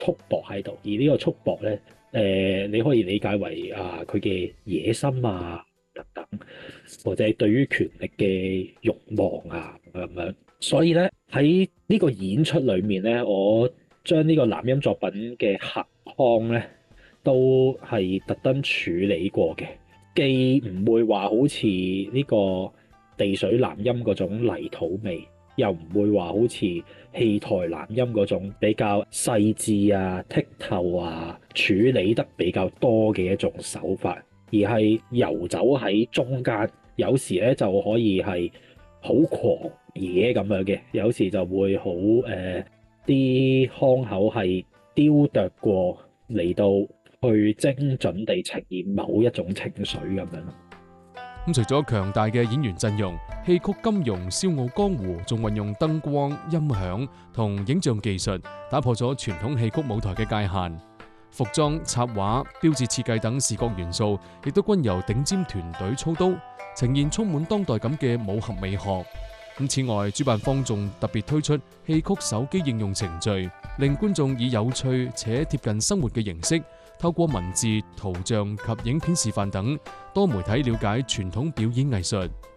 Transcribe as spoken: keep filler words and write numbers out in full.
束縛喺度，而呢個束縛咧，誒、呃、你可以理解為啊佢嘅野心啊等等，或者係對於權力嘅慾望啊咁樣。所以咧喺呢個演出裏面咧，我將呢個男音作品嘅客腔咧都係特登處理過嘅，既唔會話好似呢個地水南音嗰種泥土味，又唔會話好似戲台南音嗰種比較細緻啊、剔透啊、處理得比較多嘅一種手法，而係遊走喺中間，有時咧就可以係好狂野咁樣嘅，有時就會好誒啲腔口係雕琢過嚟到去精準地呈現某一種情緒咁樣。 咁除咗強大嘅演員陣容，戲曲金庸笑傲江湖仲運用燈光、音響同影像技術，打破咗傳統戲曲舞台嘅界限。服裝、插畫、標誌設計等視覺元素，亦都均由頂尖團隊操刀，呈現充滿當代感嘅武俠美學。咁此外，主辦方仲特別推出戲曲手機應用程序，令觀眾以有趣且貼近生活嘅形式，透過文字、圖像及影片示範等多媒體了解傳統表演藝術。